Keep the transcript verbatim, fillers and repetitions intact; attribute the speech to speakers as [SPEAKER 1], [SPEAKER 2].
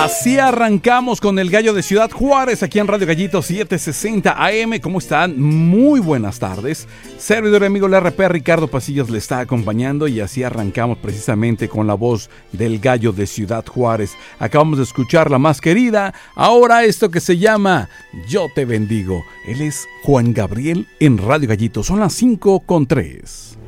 [SPEAKER 1] Así arrancamos con el Gallo de Ciudad Juárez aquí en Radio Gallito setecientos sesenta A M. ¿Cómo están? Muy buenas tardes. Servidor y amigo L R P Ricardo Pasillas le está acompañando y así arrancamos precisamente con la voz del Gallo de Ciudad Juárez. Acabamos de escuchar la más querida, ahora esto que se llama Yo te bendigo. Él es Juan Gabriel en Radio Gallito. Son las cinco con tres.